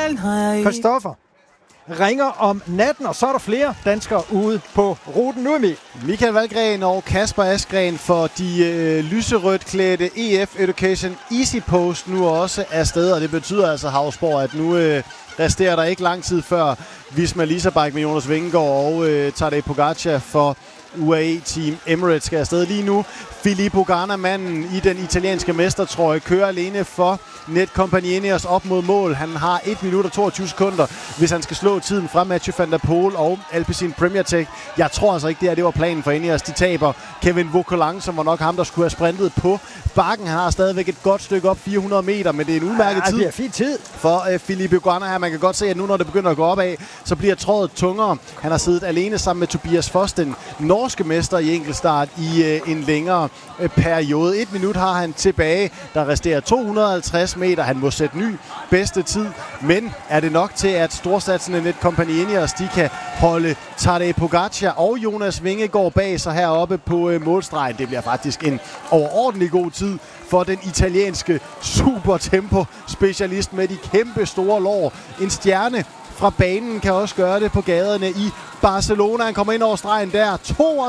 Christoffer ringer om natten, og så er der flere danskere ude på ruten. Nu er vi Michael Valgren og Kasper Askren for de lyserødt klædte EF Education Easy Post nu også afsted, og det betyder altså, Havsborg, at nu resterer der ikke lang tid før Visma Leisure med Jonas Vingegaard og Tadej Pogacar for UAE Team Emirates skal afsted lige nu. Filippo Ganna, manden i den italienske mestertrøje, kører alene for Netcompany Ineos op mod mål. Han har 1 minut og 22 sekunder, hvis han skal slå tiden fra Mathieu van der Poel og Alpecin Premier Tech. Jeg tror altså ikke, det var planen for Ineos. De taber Kevin Vauquelin, som var nok ham, der skulle have sprintet på bakken. Han har stadigvæk et godt stykke op, 400 meter, men det er en udmærket tid. Det er fin tid for Filippo Ganna her. Man kan godt se, at nu når det begynder at gå opad, så bliver trådet tungere. Han har siddet alene sammen med Tobias Foss, den norske mester i enkeltstart, i en længere periode. 1 minut har han tilbage. Der resterer 250 meter. Han må sætte ny bedste tid. Men er det nok til, at storsatsende Netcompany Ineos, de kan holde Tadej Pogacar og Jonas Vingegaard bag sig heroppe på målstregen? Det bliver faktisk en overordentlig god tid for den italienske supertempo-specialist med de kæmpe store lår. En stjerne fra banen kan også gøre det på gaderne i Barcelona. Han kommer ind over stregen der.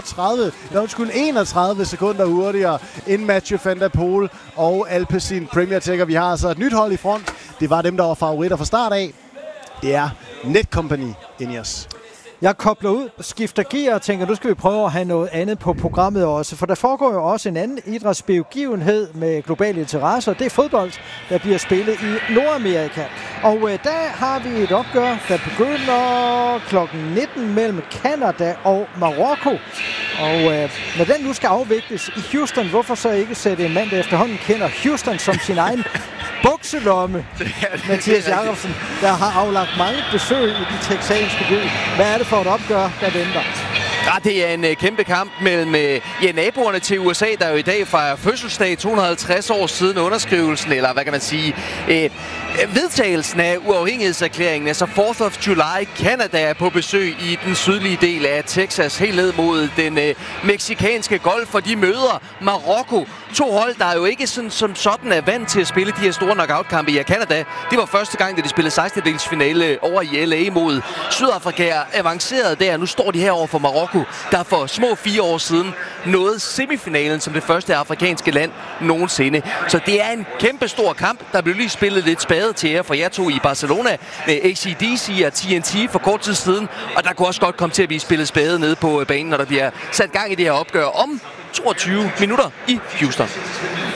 31 sekunder hurtigere end Mathieu van der Poel og Alpecin Premier Tech. Vi har altså et nyt hold i front. Det var dem, der var favoritter fra start af. Det er Netcompany Ineos. Jeg kobler ud, skifter gear og tænker, nu skal vi prøve at have noget andet på programmet også. For der foregår jo også en anden idrætsbegivenhed med globale interesser. Det er fodbold, der bliver spillet i Nordamerika. Og der har vi et opgør, der begynder kl. 19 mellem Canada og Marokko. Og når den nu skal afvikles i Houston, hvorfor så ikke sætte en mand, der efterhånden kender Houston som sin egen bukselomme? Mathias Jakobsen, der har aflagt mange besøg i den texanske by. Hvad er det for et opgør, der venter? Ja, det er en kæmpe kamp mellem naboerne til USA, der jo i dag fejrer fødselsdag, 250 år siden underskrivelsen, eller hvad kan man sige, vedtagelsen af uafhængighedserklæringen, altså 4th of July. Canada er på besøg i den sydlige del af Texas, helt ned mod den meksikanske golf, og de møder Marokko. To hold, der jo ikke som sådan er vant til at spille de her store knockout-kampe i Canada. Det var første gang, da de spillede 16-delsfinale over i LA mod Sydafrika. Avanceret der. Nu står de her over for Marokko, der for små 4 år siden nåede semifinalen som det første afrikanske land nogensinde. Så det er en kæmpe stor kamp. Der blev lige spillet lidt spade til jer, for jeg tog i Barcelona med AC/DC og TNT for kort tid siden. Og der kunne også godt komme til at blive spillet spade nede på banen, når der bliver sat gang i det her opgør om 22 minutter i Houston.